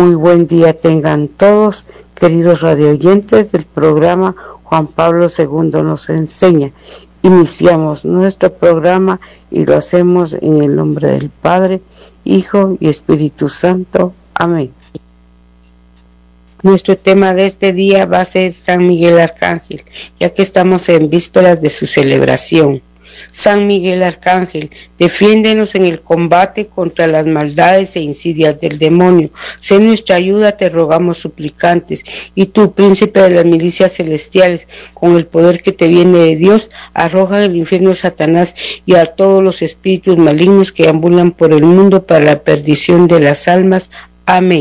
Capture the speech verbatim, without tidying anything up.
Muy buen día tengan todos, queridos radioyentes del programa Juan Pablo segundo nos enseña. Iniciamos nuestro programa y lo hacemos en el nombre del Padre, Hijo y Espíritu Santo. Amén. Nuestro tema de este día va a ser San Miguel Arcángel, ya que estamos en vísperas de su celebración. San Miguel Arcángel, defiéndenos en el combate contra las maldades e insidias del demonio. Sé nuestra ayuda, te rogamos suplicantes. Y tú, príncipe de las milicias celestiales, con el poder que te viene de Dios, arroja del infierno a Satanás y a todos los espíritus malignos que ambulan por el mundo para la perdición de las almas. Amén.